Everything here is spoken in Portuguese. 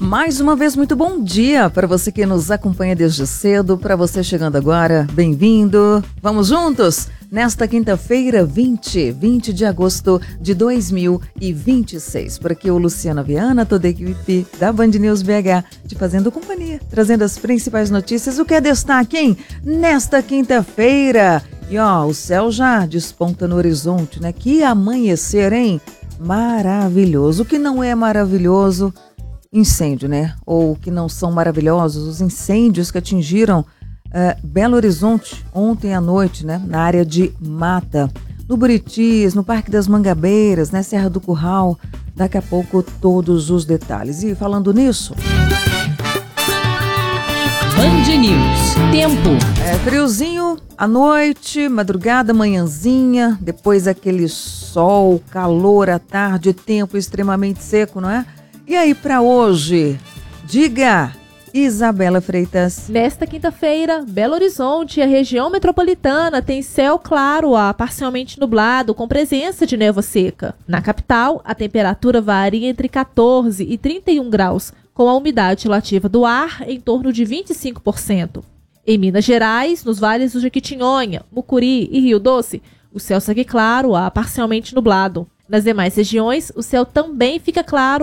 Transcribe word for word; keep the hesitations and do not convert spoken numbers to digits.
Mais uma vez, muito bom dia para você que nos acompanha desde cedo, para você chegando agora, bem-vindo. Vamos juntos? Nesta quinta-feira, vinte, vinte de agosto de dois mil e vinte e seis. Por aqui o Luciana Viana, toda a equipe da Band News B H, te fazendo companhia, trazendo as principais notícias. O que é destaque, hein? Nesta quinta-feira. E ó, o céu já desponta no horizonte, né? Que amanhecer, hein? Maravilhoso. O que não é maravilhoso? Incêndio, né? Ou que não são maravilhosos, os incêndios que atingiram uh, Belo Horizonte ontem à noite, né? Na área de mata, no Buritis, no Parque das Mangabeiras, né? Serra do Curral. Daqui a pouco todos os detalhes. E falando nisso... Band News. Tempo. É friozinho à noite, madrugada, manhãzinha, depois aquele sol, calor à tarde, tempo extremamente seco, não é? E aí, para hoje? Diga, Isabela Freitas. Nesta quinta-feira, Belo Horizonte e a região metropolitana tem céu claro a parcialmente nublado, com presença de névoa seca. Na capital, a temperatura varia entre catorze e trinta e um graus, com a umidade relativa do ar em torno de vinte e cinco por cento. Em Minas Gerais, nos vales do Jequitinhonha, Mucuri e Rio Doce, o céu segue claro a parcialmente nublado. Nas demais regiões, o céu também fica claro